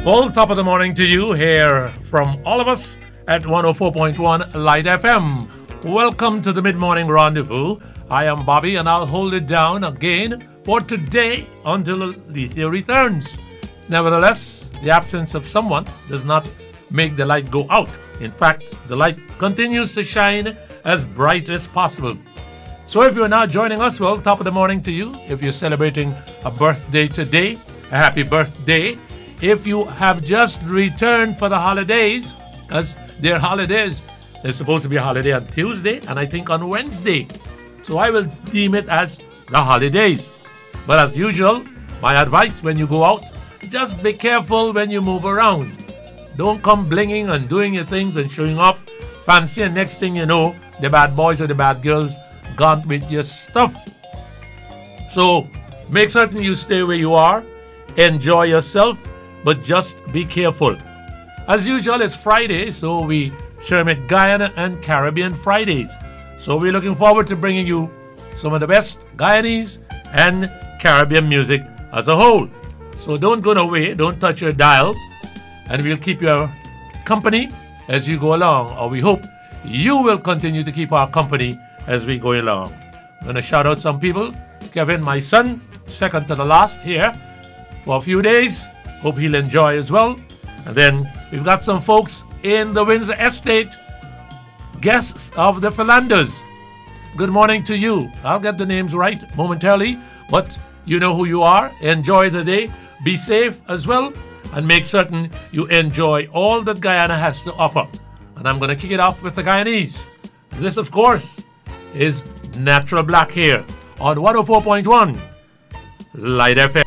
Well, top of the morning to you here from all of us at 104.1 Light FM. Welcome to the Mid-Morning Rendezvous. I am Bobby and I'll hold it down again for today until Alethea returns. Nevertheless, the absence of someone does not make the light go out. In fact, the light continues to shine as bright as possible. So if you're now joining us, well, top of the morning to you. If you're celebrating a birthday today, a happy birthday. If you have just returned for the holidays, as they're holidays, there's supposed to be a holiday on Tuesday and I think on Wednesday. So I will deem it as the holidays. But as usual, my advice when you go out, just be careful when you move around. Don't come blinging and doing your things and showing off fancy, and next thing you know, the bad boys or the bad girls gone with your stuff. So make certain you stay where you are, enjoy yourself, but just be careful. As usual, it's Friday, so we Shermit Guyana and Caribbean Fridays. So we're looking forward to bringing you some of the best Guyanese and Caribbean music as a whole. So don't go away, don't touch your dial, and we'll keep your company as you go along, or we hope you will continue to keep our company as we go along. I'm going to shout out some people. Kevin, my son, second to the last here for a few days. Hope he'll enjoy as well. And then we've got some folks in the Windsor Estate, guests of the Philanders. Good morning to you. I'll get the names right momentarily, but you know who you are. Enjoy the day. Be safe as well, and make certain you enjoy all that Guyana has to offer. And I'm going to kick it off with the Guyanese. This, of course, is Natural Black here on 104.1 Light FM.